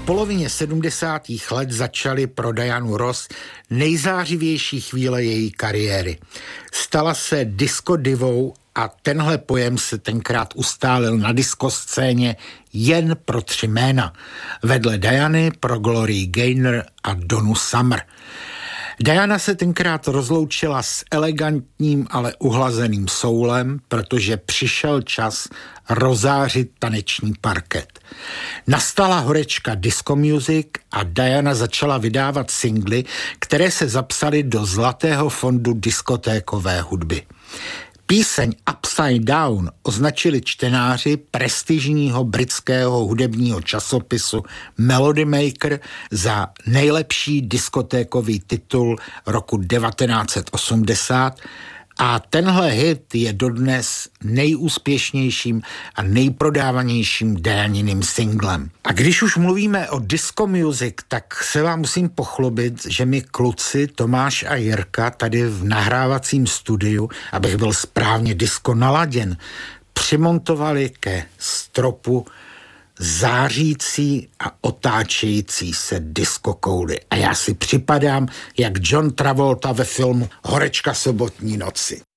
polovině 70. let začaly pro Dianu Ross nejzářivější chvíle její kariéry. Stala se disco divou a tenhle pojem se tenkrát ustálil na diskoscéně jen pro 3 jména. Vedle Diany pro Glorii Gaynor a Donu Summer. Diana se tenkrát rozloučila s elegantním, ale uhlazeným soulem, protože přišel čas rozářit taneční parket. Nastala horečka disco music a Diana začala vydávat singly, které se zapsaly do zlatého fondu diskotékové hudby. Píseň Upside Down označili čtenáři prestižního britského hudebního časopisu Melody Maker za nejlepší diskotékový titul roku 1980 a tenhle hit je dodnes nejúspěšnějším a nejprodávanějším Dianiným singlem. A když už mluvíme o disco music, tak se vám musím pochlubit, že mi kluci Tomáš a Jirka tady v nahrávacím studiu, abych byl správně disco naladěn, přimontovali ke stropu zářící a otáčející se disco kouly. A já si připadám jak John Travolta ve filmu Horečka sobotní noci.